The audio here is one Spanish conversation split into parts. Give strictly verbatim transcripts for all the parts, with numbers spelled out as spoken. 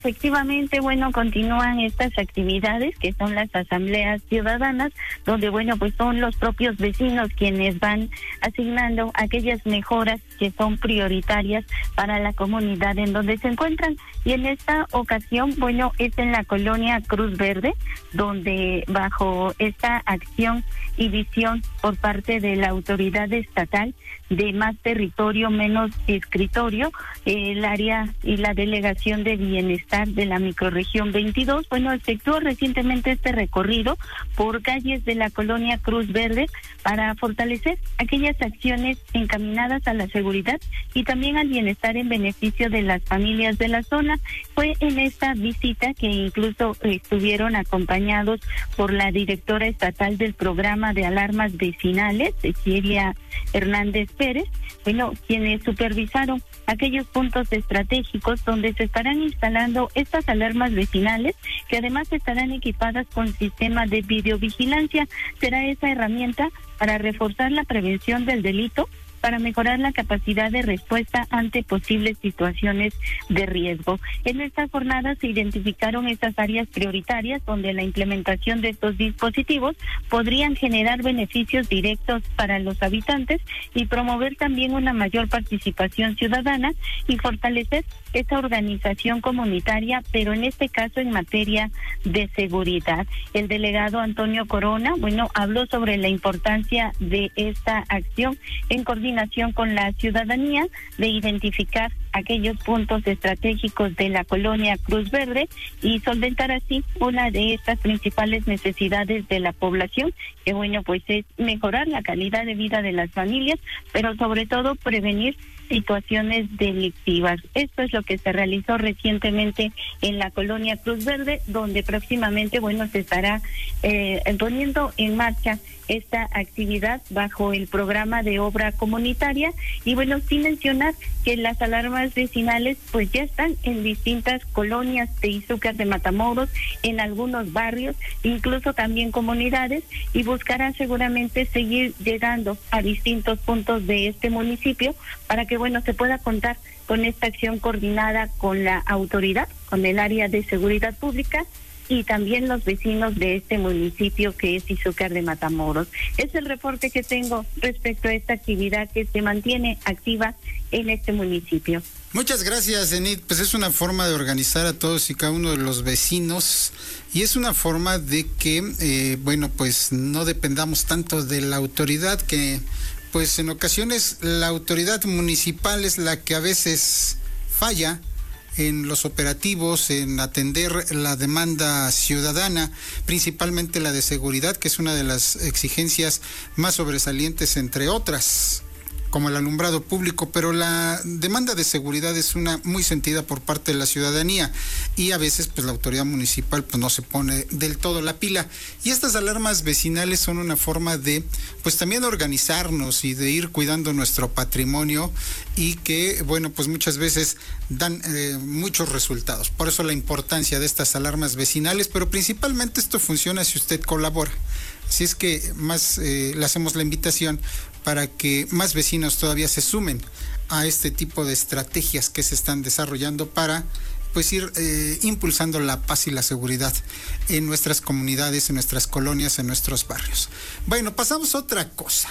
Efectivamente, bueno, continúan estas actividades que son las asambleas ciudadanas, donde, bueno, pues son los propios vecinos quienes van asignando aquellas mejoras que son prioritarias para la comunidad en donde se encuentran. Y en esta ocasión, bueno, es en la colonia Cruz Verde, donde bajo esta acción y visión por parte de la autoridad estatal de Más Territorio, Menos Escritorio, eh, el área y la Delegación de Bienestar de la Microrregión veintidós, bueno, efectuó recientemente este recorrido por calles de la colonia Cruz Verde para fortalecer aquellas acciones encaminadas a la seguridad y también al bienestar en beneficio de las familias de la zona. Fue en esta visita que incluso estuvieron acompañados por la directora estatal del programa de alarmas vecinales, Cecilia Hernández Pérez, bueno, quienes supervisaron aquellos puntos estratégicos donde se estarán instalando estas alarmas vecinales, que además estarán equipadas con sistemas de videovigilancia. Será esa herramienta para reforzar la prevención del delito, para mejorar la capacidad de respuesta ante posibles situaciones de riesgo. En esta jornada se identificaron estas áreas prioritarias donde la implementación de estos dispositivos podrían generar beneficios directos para los habitantes y promover también una mayor participación ciudadana y fortalecer esa organización comunitaria, pero en este caso en materia de seguridad. El delegado Antonio Corona, bueno, habló sobre la importancia de esta acción en coordinación con la ciudadanía, de identificar aquellos puntos estratégicos de la colonia Cruz Verde y solventar así una de estas principales necesidades de la población, que bueno, pues es mejorar la calidad de vida de las familias, pero sobre todo prevenir situaciones delictivas. Esto es lo que se realizó recientemente en la colonia Cruz Verde, donde próximamente, bueno, se estará eh, poniendo en marcha esta actividad bajo el programa de obra comunitaria. Y bueno, sin mencionar que las alarmas vecinales pues ya están en distintas colonias de Izúcar de Matamoros, en algunos barrios, incluso también comunidades, y buscará seguramente seguir llegando a distintos puntos de este municipio para que bueno se pueda contar con esta acción coordinada con la autoridad, con el área de seguridad pública y también los vecinos de este municipio que es Izúcar de Matamoros. Es el reporte que tengo respecto a esta actividad que se mantiene activa en este municipio. Muchas gracias, Enid. Pues es una forma de organizar a todos y cada uno de los vecinos y es una forma de que, eh, bueno, pues no dependamos tanto de la autoridad, que pues en ocasiones la autoridad municipal es la que a veces falla en los operativos, en atender la demanda ciudadana, principalmente la de seguridad, que es una de las exigencias más sobresalientes, entre otras, como el alumbrado público, pero la demanda de seguridad es una muy sentida por parte de la ciudadanía y a veces pues la autoridad municipal pues no se pone del todo la pila, y estas alarmas vecinales son una forma de pues también organizarnos y de ir cuidando nuestro patrimonio y que bueno pues muchas veces dan eh, muchos resultados. Por eso la importancia de estas alarmas vecinales, pero principalmente esto funciona si usted colabora. Así es que más eh, le hacemos la invitación para que más vecinos todavía se sumen a este tipo de estrategias que se están desarrollando para pues ir eh, impulsando la paz y la seguridad en nuestras comunidades, en nuestras colonias, en nuestros barrios. Bueno, pasamos a otra cosa.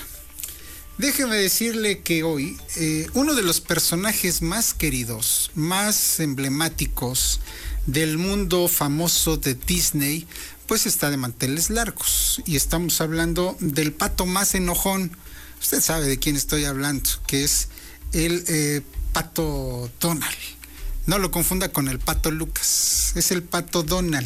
Déjeme decirle que hoy eh, uno de los personajes más queridos, más emblemáticos del mundo famoso de Disney, pues está de manteles largos, y estamos hablando del pato más enojón. Usted sabe de quién estoy hablando, que es el eh, pato Donald. No lo confunda con el pato Lucas, es el pato Donald,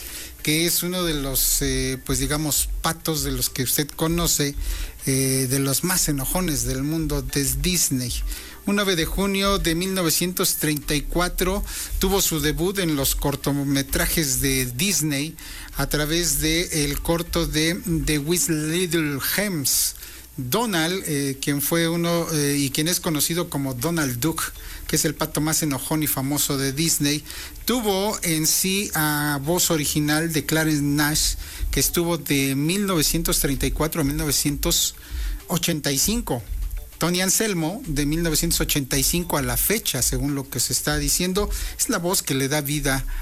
que es uno de los, eh, pues digamos, patos de los que usted conoce, eh, de los más enojones del mundo de Disney. Un nueve de junio de mil novecientos treinta y cuatro tuvo su debut en los cortometrajes de Disney a través de el corto de The With Little Gems. Donald, eh, quien fue uno eh, y quien es conocido como Donald Duck, que es el pato más enojón y famoso de Disney, tuvo en sí a voz original de Clarence Nash, que estuvo de mil novecientos treinta y cuatro a mil novecientos ochenta y cinco. Tony Anselmo, de mil novecientos ochenta y cinco a la fecha, según lo que se está diciendo, es la voz que le da vida